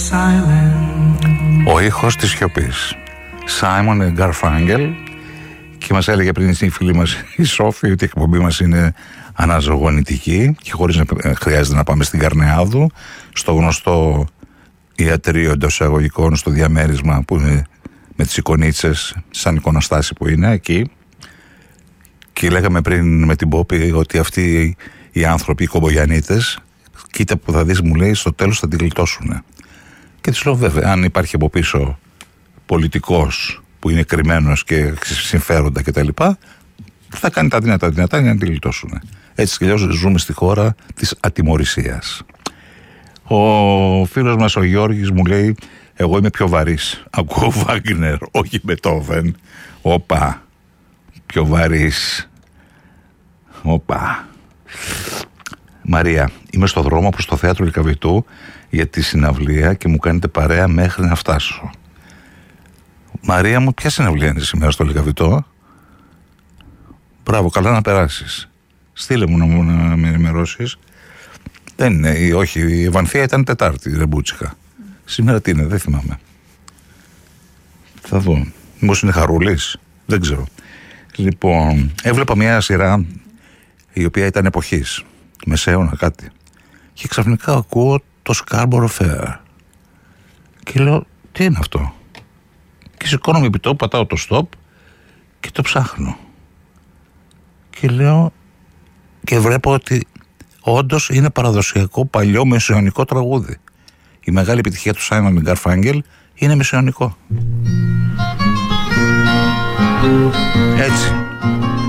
Ο ήχος της σιωπής, Simon & Garfunkel. Και μας έλεγε πριν η φίλη μας η Σόφη ότι η εκπομπή μας είναι αναζωογονητική και χωρίς να χρειάζεται να πάμε στην Καρνεάδου, στο γνωστό ιατρείο εντός εισαγωγικών, στο διαμέρισμα που είναι με τις εικονίτσες, σαν εικονοστάση που είναι εκεί. Και λέγαμε πριν με την Πόπη ότι αυτοί οι άνθρωποι, οι κομπογιανίτες, κοίτα που θα δεις, μου λέει, στο τέλος θα την γλιτώσουν. Και της λέω βέβαια, αν υπάρχει από πίσω πολιτικός που είναι κρυμμένος και συμφέροντα κτλ., θα κάνει τα δυνατά για να τη γλιτώσουν. Έτσι κι αλλιώς ζούμε στη χώρα της ατιμωρησίας. Ο φίλος μας ο Γιώργης μου λέει, εγώ είμαι πιο βαρύς. Ακούω Βάγκνερ, όχι Μπετόβεν. Όπα, πιο βαρύς. Όπα. Μαρία, είμαι στο δρόμο προς το θέατρο Λυκαβητού για τη συναυλία και μου κάνετε παρέα μέχρι να φτάσω. Μαρία μου, ποια συναυλία είναι σήμερα στο Λυκαβητό? Μπράβο, καλά να περάσεις. Στείλε μου να με ενημερώσεις. Δεν είναι, όχι, η Ευανθία ήταν Τετάρτη, ρεμπούτσικα. Σήμερα τι είναι, δεν θυμάμαι. Θα δω. Μήπως είναι Χαρούλης, δεν ξέρω. Λοιπόν, έβλεπα μια σειρά η οποία ήταν εποχής, μεσαίωνα κάτι. Και ξαφνικά ακούω το Scarborough Fair. Και λέω, τι είναι αυτό? Και σηκώνομαι επί τόπου, πατάω το stop και το ψάχνω. Και λέω, και βλέπω ότι όντως είναι παραδοσιακό παλιό μεσαιωνικό τραγούδι. Η μεγάλη επιτυχία του Simon & Garfunkel είναι μεσαιωνικό. Έτσι.